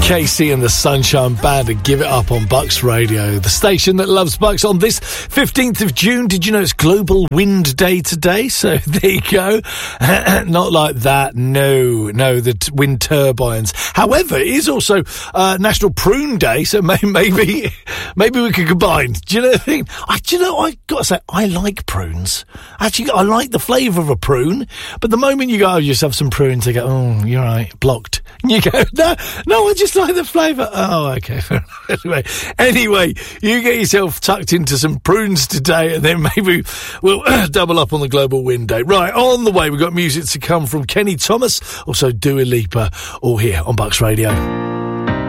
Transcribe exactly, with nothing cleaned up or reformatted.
Casey and the Sunshine Band and Give It Up on Bucks Radio, the station that loves Bucks. On this fifteenth of June, did you know it's Global Wind Day today? So there you go. Not like that, no, no, the t- wind turbines. However, it is also uh, National Prune Day, so may- maybe maybe we could combine. Do you know the thing? I, do you know, I got to say, I like prunes. Actually, I like the flavour of a prune, but the moment you go, oh, you just have some prunes, they go, oh, you're right, blocked. And you go, no, no, I just like the flavour. Oh, okay. anyway, anyway, you get yourself tucked into some prunes today, and then maybe we'll uh, double up on the Global Wind Day. Right, on the way, we've got music to come from Kenny Thomas, also Dua Lipa, all here on Bucks Radio.